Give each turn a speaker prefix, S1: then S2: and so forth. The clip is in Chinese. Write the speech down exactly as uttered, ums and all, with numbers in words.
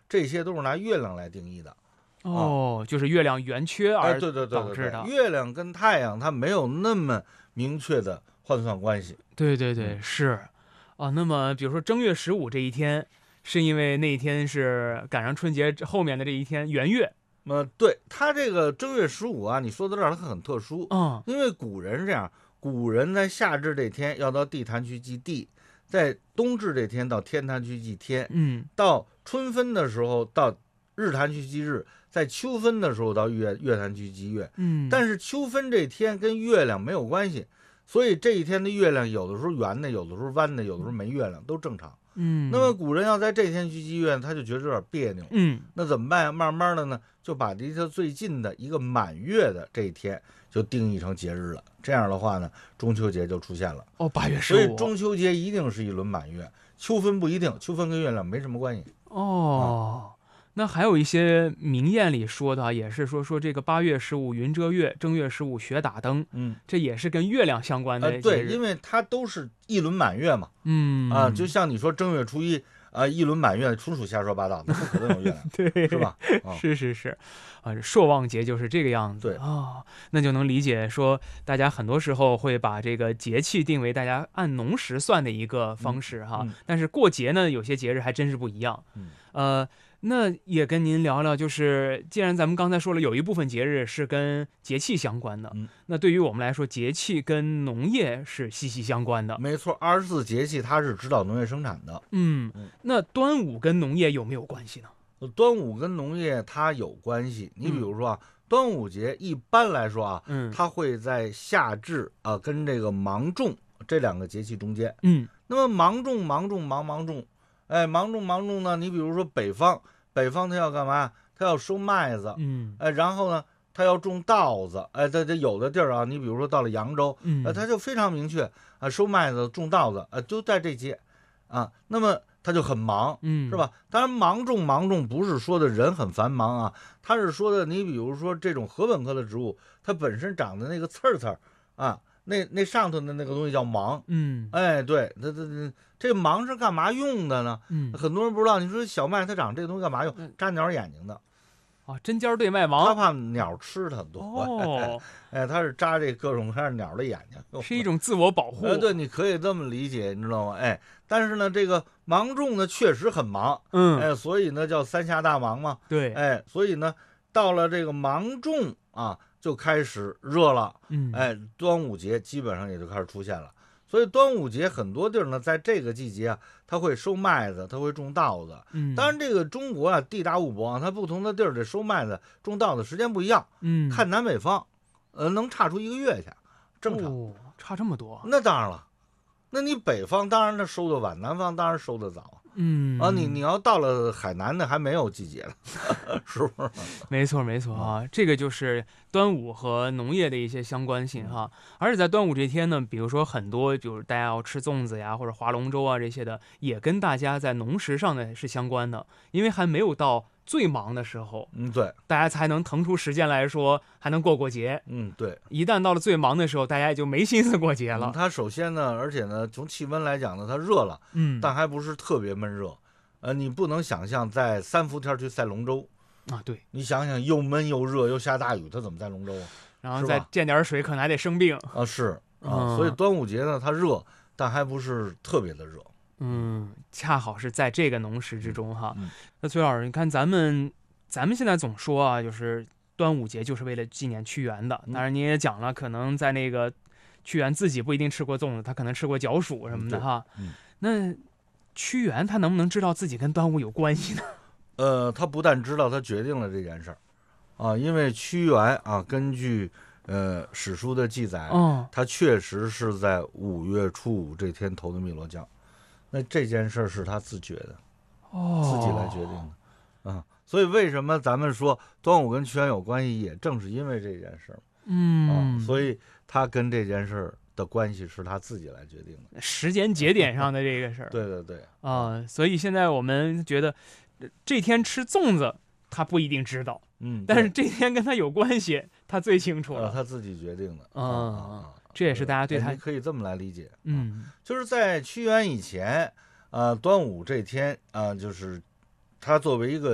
S1: 这些都是拿月亮来定义的。
S2: 哦，就是月亮圆缺而
S1: 对对对
S2: 导致的。
S1: 月亮跟太阳它没有那么明确的换算关系。
S2: 对对对，嗯、是。啊，那么比如说正月十五这一天，是因为那一天是赶上春节后面的这一天圆月。
S1: 呃，对，它这个正月十五啊，你说到这儿它很特殊，
S2: 嗯，
S1: 因为古人是这样，古人在夏至这天要到地坛去祭地，在冬至这天到天坛去祭天，
S2: 嗯，
S1: 到春分的时候到日坛去祭日，在秋分的时候到月月坛去祭月，
S2: 嗯，
S1: 但是秋分这天跟月亮没有关系，所以这一天的月亮有的时候圆的，有的时候弯的，有的时候没月亮，都正常。
S2: 嗯，
S1: 那么古人要在这天去祭月，他就觉得有点别扭。
S2: 嗯，
S1: 那怎么办呀？慢慢的呢，就把离他最近的一个满月的这一天就定义成节日了。这样的话呢，中秋节就出现了。
S2: 哦，八月十五。
S1: 所以中秋节一定是一轮满月，秋分不一定，秋分跟月亮没什么关系。
S2: 哦。啊，那还有一些民谚里说的，也是说说这个八月十五云遮月，正月十五雪打灯，
S1: 嗯，
S2: 这也是跟月亮相关的、呃。
S1: 对，因为它都是一轮满月嘛。
S2: 嗯
S1: 啊，就像你说正月初一啊，一轮满月，纯属瞎说八道，那不可能有月亮，
S2: 对，
S1: 是吧？
S2: 哦、是是是，啊，朔望节就是这个样子。
S1: 对
S2: 啊、哦，那就能理解说，大家很多时候会把这个节气定为大家按农时算的一个方式哈。
S1: 嗯嗯、
S2: 但是过节呢，有些节日还真是不一样。
S1: 嗯，
S2: 呃。那也跟您聊聊，就是既然咱们刚才说了，有一部分节日是跟节气相关的，
S1: 嗯，
S2: 那对于我们来说，节气跟农业是息息相关的。
S1: 没错，二十四节气它是指导农业生产的。
S2: 嗯，嗯那端午跟农业有没有关系呢？
S1: 端午跟农业它有关系。你比如说啊，嗯、端午节一般来说啊，
S2: 嗯，
S1: 它会在夏至啊跟这个芒种这两个节气中间。
S2: 嗯，
S1: 那么芒种芒种芒芒种。哎，芒种芒种呢？你比如说北方，北方它要干嘛？它要收麦子，
S2: 嗯，
S1: 哎，然后呢，它要种稻子，哎，它它有的地儿啊，你比如说到了扬州，
S2: 嗯，
S1: 呃，它就非常明确啊，收麦子、种稻子，啊，都在这些，啊，那么它就很忙，
S2: 嗯，
S1: 是吧？当然，芒种芒种不是说的人很繁忙啊，它是说的你比如说这种禾本科的植物，它本身长的那个刺儿刺儿啊。那那上头的那个东西叫芒，
S2: 嗯，
S1: 哎，对，它它它这芒是干嘛用的呢？
S2: 嗯，
S1: 很多人不知道。你说小麦它长这个东西干嘛用？扎鸟眼睛的。
S2: 啊，针尖对麦芒，
S1: 它怕鸟吃它多。
S2: 哦，
S1: 哎，它是扎这各种各样鸟的眼睛，
S2: 是一种自我保护。
S1: 哎，对，你可以这么理解，你知道吗？哎，但是呢，这个芒种呢确实很忙，
S2: 嗯，
S1: 哎，所以呢叫三下大忙嘛。
S2: 对，
S1: 哎，所以呢到了这个芒种啊。就开始热了，
S2: 嗯，
S1: 哎，端午节基本上也就开始出现了。所以端午节很多地儿呢，在这个季节啊，它会收麦子，它会种稻子。
S2: 嗯，
S1: 当然这个中国啊，地大物博啊，它不同的地儿这收麦子、种稻子时间不一样。
S2: 嗯，
S1: 看南北方，呃，能差出一个月去，正常。
S2: 哦，差这么多？
S1: 那当然了，那你北方当然它收的晚，南方当然收的早。
S2: 嗯
S1: 啊，你你要到了海南的还没有季节呢，是不是？
S2: 没错没错啊，这个就是端午和农业的一些相关性哈。而且在端午这天呢，比如说很多就是大家要吃粽子呀，或者划龙舟啊这些的，也跟大家在农时上呢是相关的，因为还没有到最忙的时候，
S1: 嗯，对，
S2: 大家才能腾出时间来说还能过过节。
S1: 嗯，对。
S2: 一旦到了最忙的时候，大家也就没心思过节了。
S1: 嗯、它首先呢，而且呢，从气温来讲呢，它热了，
S2: 嗯，
S1: 但还不是特别闷热。呃，你不能想象在三伏天去赛龙舟
S2: 啊，对，
S1: 你想想又闷又热又下大雨，它怎么赛龙舟啊？
S2: 然后再溅点水，可能还得生病
S1: 啊。是
S2: 嗯、
S1: 啊，所以端午节呢，它热，但还不是特别的热。
S2: 嗯，恰好是在这个农时之中哈。
S1: 嗯、
S2: 那崔老师，你看咱们咱们现在总说啊，就是端午节就是为了纪念屈原的。当然你也讲了，可能在那个屈原自己不一定吃过粽子，他可能吃过角黍什么的哈。
S1: 嗯，
S2: 那屈原他能不能知道自己跟端午有关系呢？
S1: 呃，他不但知道，他决定了这件事儿啊，因为屈原啊，根据呃史书的记载，
S2: 嗯，
S1: 他确实是在五月初五这天投的汨罗江。那这件事是他自觉的，
S2: 哦，
S1: 自己来决定的，啊，所以为什么咱们说端午跟屈原有关系，也正是因为这件事，
S2: 嗯，
S1: 啊，所以他跟这件事的关系是他自己来决定的，
S2: 时间节点上的这个事儿，
S1: 对对对，
S2: 啊，所以现在我们觉得这天吃粽子，他不一定知道，
S1: 嗯，
S2: 但是这天跟他有关系，他最清楚了，
S1: 呃、他自己决定的，
S2: 嗯、
S1: 啊
S2: 啊，这也是大家对他，
S1: 你可以这么来理解，
S2: 嗯，
S1: 就是在屈原以前，呃，端午这天啊、呃，就是他作为一个